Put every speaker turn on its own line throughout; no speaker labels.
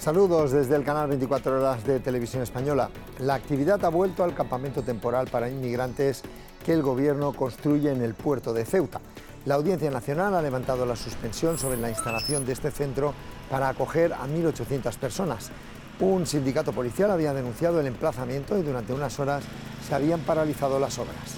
Saludos desde el canal 24 Horas de Televisión Española. La actividad ha vuelto al campamento temporal para inmigrantes que el Gobierno construye en el puerto de Ceuta. La Audiencia Nacional ha levantado la suspensión sobre la instalación de este centro para acoger a 1.800 personas. Un sindicato policial había denunciado el emplazamiento y durante unas horas se habían paralizado las obras.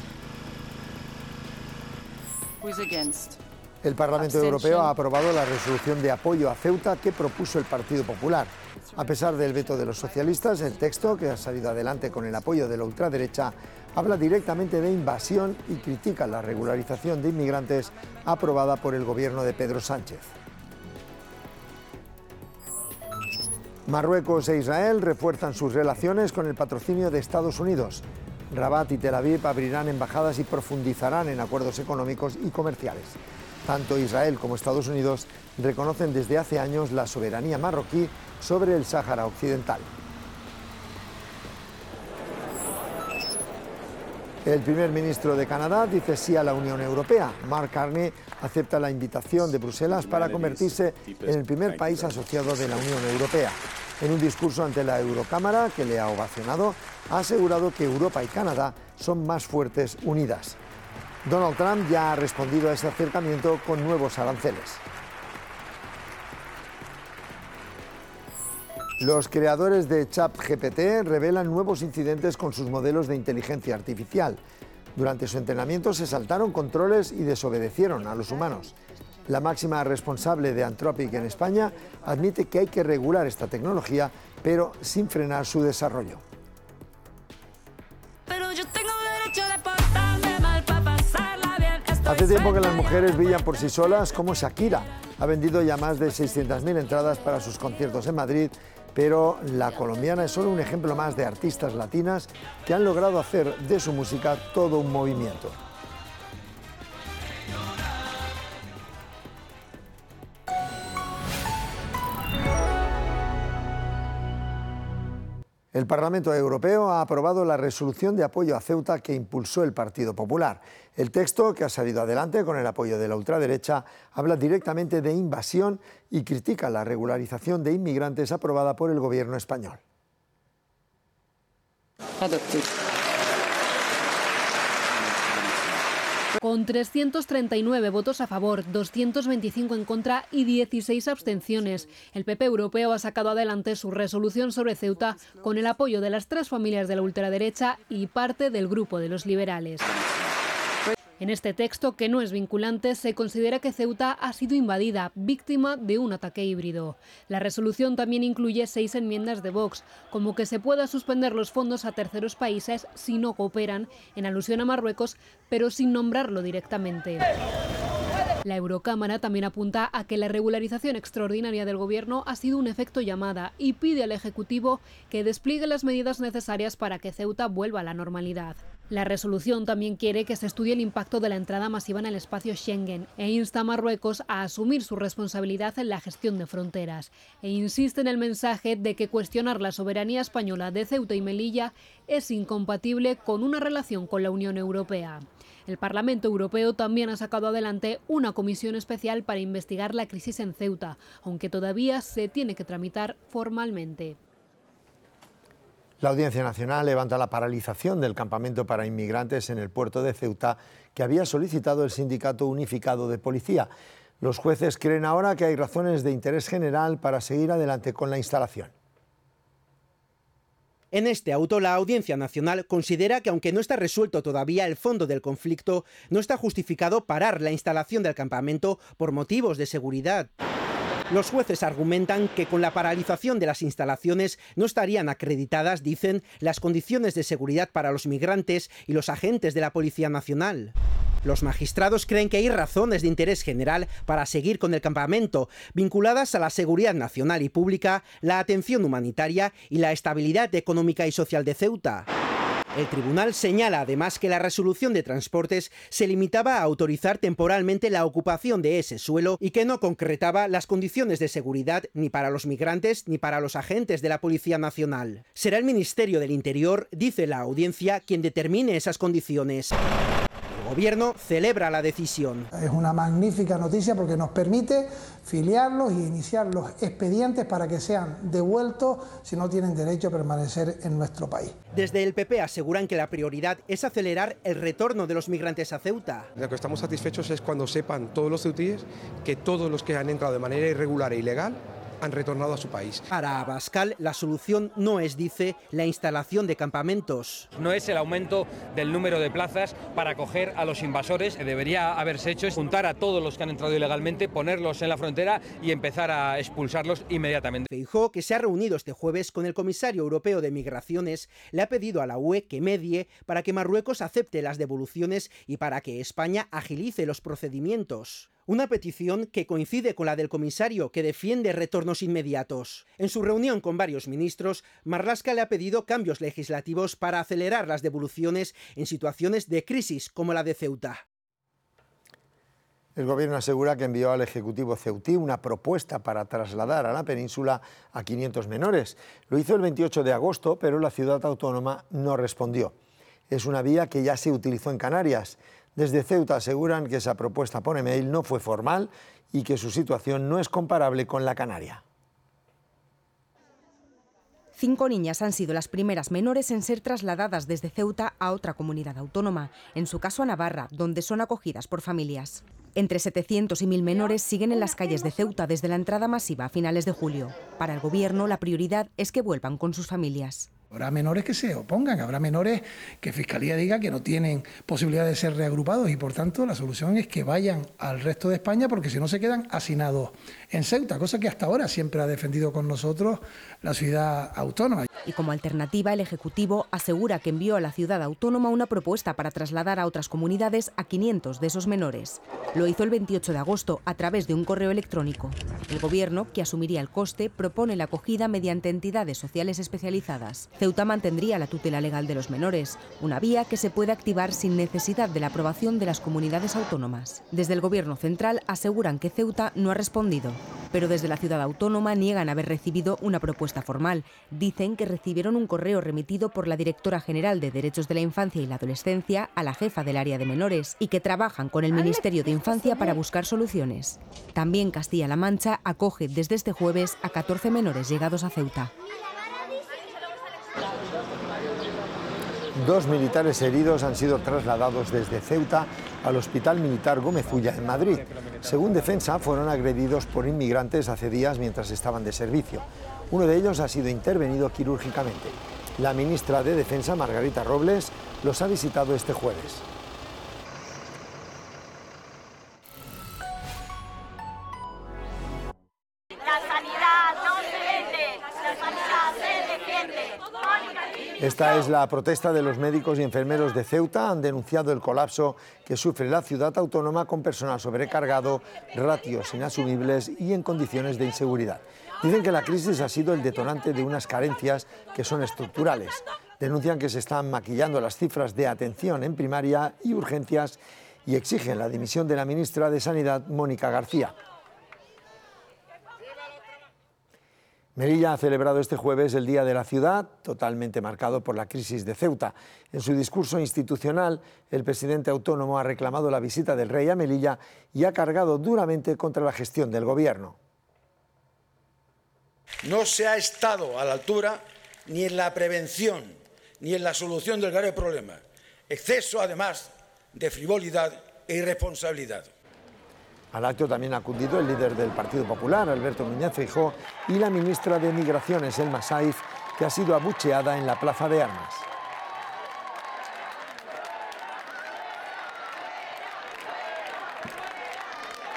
El Parlamento Europeo ha aprobado la resolución de apoyo a Ceuta que propuso el Partido Popular. A pesar del veto de los socialistas, el texto, que ha salido adelante con el apoyo de la ultraderecha, habla directamente de invasión y critica la regularización de inmigrantes aprobada por el gobierno de Pedro Sánchez. Marruecos e Israel refuerzan sus relaciones con el patrocinio de Estados Unidos. Rabat y Tel Aviv abrirán embajadas y profundizarán en acuerdos económicos y comerciales. Tanto Israel como Estados Unidos reconocen desde hace años la soberanía marroquí sobre el Sáhara Occidental. El primer ministro de Canadá dice sí a la Unión Europea. Mark Carney acepta la invitación de Bruselas para convertirse en el primer país asociado de la Unión Europea. En un discurso ante la Eurocámara, que le ha ovacionado, ha asegurado que Europa y Canadá son más fuertes unidas. Donald Trump ya ha respondido a ese acercamiento con nuevos aranceles. Los creadores de ChatGPT revelan nuevos incidentes con sus modelos de inteligencia artificial. Durante su entrenamiento se saltaron controles y desobedecieron a los humanos. La máxima responsable de Anthropic en España admite que hay que regular esta tecnología, pero sin frenar su desarrollo. Hace tiempo que las mujeres brillan por sí solas, como Shakira. Ha vendido ya más de 600.000 entradas para sus conciertos en Madrid, pero la colombiana es solo un ejemplo más de artistas latinas que han logrado hacer de su música todo un movimiento. El Parlamento Europeo ha aprobado la resolución de apoyo a Ceuta que impulsó el Partido Popular. El texto, que ha salido adelante con el apoyo de la ultraderecha, habla directamente de invasión y critica la regularización de inmigrantes aprobada por el gobierno español.
Con 339 votos a favor, 225 en contra y 16 abstenciones, el PP europeo ha sacado adelante su resolución sobre Ceuta con el apoyo de las tres familias de la ultraderecha y parte del grupo de los liberales. En este texto, que no es vinculante, se considera que Ceuta ha sido invadida, víctima de un ataque híbrido. La resolución también incluye 6 enmiendas de Vox, como que se pueda suspender los fondos a terceros países si no cooperan, en alusión a Marruecos, pero sin nombrarlo directamente. La Eurocámara también apunta a que la regularización extraordinaria del Gobierno ha sido un efecto llamada y pide al Ejecutivo que despliegue las medidas necesarias para que Ceuta vuelva a la normalidad. La resolución también quiere que se estudie el impacto de la entrada masiva en el espacio Schengen e insta a Marruecos a asumir su responsabilidad en la gestión de fronteras. E insiste en el mensaje de que cuestionar la soberanía española de Ceuta y Melilla es incompatible con una relación con la Unión Europea. El Parlamento Europeo también ha sacado adelante una comisión especial para investigar la crisis en Ceuta, aunque todavía se tiene que tramitar formalmente.
La Audiencia Nacional levanta la paralización del campamento para inmigrantes en el puerto de Ceuta que había solicitado el Sindicato Unificado de Policía. Los jueces creen ahora que hay razones de interés general para seguir adelante con la instalación.
En este auto, la Audiencia Nacional considera que, aunque no está resuelto todavía el fondo del conflicto, no está justificado parar la instalación del campamento por motivos de seguridad. Los jueces argumentan que con la paralización de las instalaciones no estarían acreditadas, dicen, las condiciones de seguridad para los migrantes y los agentes de la Policía Nacional. Los magistrados creen que hay razones de interés general para seguir con el campamento, vinculadas a la seguridad nacional y pública, la atención humanitaria y la estabilidad económica y social de Ceuta. El tribunal señala además que la resolución de transportes se limitaba a autorizar temporalmente la ocupación de ese suelo y que no concretaba las condiciones de seguridad ni para los migrantes ni para los agentes de la Policía Nacional. Será el Ministerio del Interior, dice la audiencia, quien determine esas condiciones. El Gobierno celebra la decisión.
Es una magnífica noticia porque nos permite filiarlos y iniciar los expedientes para que sean devueltos si no tienen derecho a permanecer en nuestro país.
Desde el PP aseguran que la prioridad es acelerar el retorno de los migrantes a Ceuta.
Lo que estamos satisfechos es cuando sepan todos los ceutíes que todos los que han entrado de manera irregular e ilegal han retornado a su país.
Para Abascal, la solución no es, dice, la instalación de campamentos.
No es el aumento del número de plazas para acoger a los invasores. Debería haberse hecho es juntar a todos los que han entrado ilegalmente, ponerlos en la frontera y empezar a expulsarlos inmediatamente.
Feijóo, que se ha reunido este jueves con el comisario europeo de Migraciones, le ha pedido a la UE que medie para que Marruecos acepte las devoluciones y para que España agilice los procedimientos. Una petición que coincide con la del comisario, que defiende retornos inmediatos. En su reunión con varios ministros, Marlaska le ha pedido cambios legislativos para acelerar las devoluciones en situaciones de crisis como la de Ceuta.
El Gobierno asegura que envió al Ejecutivo ceutí una propuesta para trasladar a la península a 500 menores. Lo hizo el 28 de agosto, pero la ciudad autónoma no respondió. Es una vía que ya se utilizó en Canarias. Desde Ceuta aseguran que esa propuesta por email no fue formal y que su situación no es comparable con la canaria.
5 niñas han sido las primeras menores en ser trasladadas desde Ceuta a otra comunidad autónoma, en su caso a Navarra, donde son acogidas por familias. Entre 700 y 1.000 menores siguen en las calles de Ceuta desde la entrada masiva a finales de julio. Para el Gobierno, la prioridad es que vuelvan con sus familias.
Habrá menores que se opongan, habrá menores que Fiscalía diga que no tienen posibilidad de ser reagrupados y, por tanto, la solución es que vayan al resto de España porque si no se quedan hacinados en Ceuta, cosa que hasta ahora siempre ha defendido con nosotros la ciudad autónoma.
Y como alternativa, el Ejecutivo asegura que envió a la ciudad autónoma una propuesta para trasladar a otras comunidades a 500 de esos menores. Lo hizo el 28 de agosto a través de un correo electrónico. El Gobierno, que asumiría el coste, propone la acogida mediante entidades sociales especializadas. Ceuta mantendría la tutela legal de los menores, una vía que se puede activar sin necesidad de la aprobación de las comunidades autónomas. Desde el Gobierno central aseguran que Ceuta no ha respondido, pero desde la ciudad autónoma niegan haber recibido una propuesta formal. Dicen que recibieron un correo remitido por la Directora General de Derechos de la Infancia y la Adolescencia a la jefa del área de menores y que trabajan con el Ministerio de Infancia para buscar soluciones. También Castilla-La Mancha acoge desde este jueves a 14 menores llegados a Ceuta.
2 militares heridos han sido trasladados desde Ceuta al Hospital Militar Gómez Ulla en Madrid. Según Defensa, fueron agredidos por inmigrantes hace días mientras estaban de servicio. Uno de ellos ha sido intervenido quirúrgicamente. La ministra de Defensa, Margarita Robles, los ha visitado este jueves. Esta es la protesta de los médicos y enfermeros de Ceuta. Han denunciado el colapso que sufre la ciudad autónoma con personal sobrecargado, ratios inasumibles y en condiciones de inseguridad. Dicen que la crisis ha sido el detonante de unas carencias que son estructurales. Denuncian que se están maquillando las cifras de atención en primaria y urgencias y exigen la dimisión de la ministra de Sanidad, Mónica García. Melilla ha celebrado este jueves el Día de la Ciudad, totalmente marcado por la crisis de Ceuta. En su discurso institucional, el presidente autónomo ha reclamado la visita del rey a Melilla y ha cargado duramente contra la gestión del gobierno.
No se ha estado a la altura ni en la prevención ni en la solución del grave problema. Exceso, además, de frivolidad e irresponsabilidad.
Al acto también ha acudido el líder del Partido Popular, Alberto Núñez Feijóo, y la ministra de Migraciones, Elma Saiz, que ha sido abucheada en la Plaza de Armas.